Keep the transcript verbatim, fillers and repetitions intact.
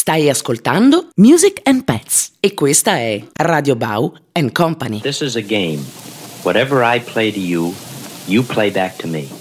Stai ascoltando Music and Pets e questa è Radio Bau and Company. This is a game. Whatever I play to you, you play back to me.